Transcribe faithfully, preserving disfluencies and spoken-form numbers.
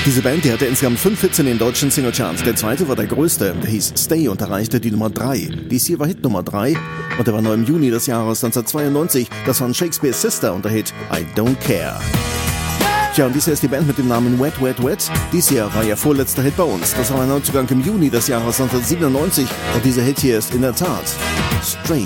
Diese Band, die hatte insgesamt fünf Hits in den deutschen Singlecharts. Der zweite war der größte, der hieß Stay und erreichte die Nummer drei. Dies hier war Hit Nummer drei und der war nur im Juni des Jahres neunzehnhundertzweiundneunzig. Das waren Shakespeare's Sister und der Hit I Don't Care. Tja, und dies hier ist die Band mit dem Namen Wet Wet Wet. Dies hier war ihr vorletzter Hit bei uns. Das war ein Neuzugang im Juni des Jahres neunzehnhundertsiebenundneunzig und dieser Hit hier ist in der Tat Strange.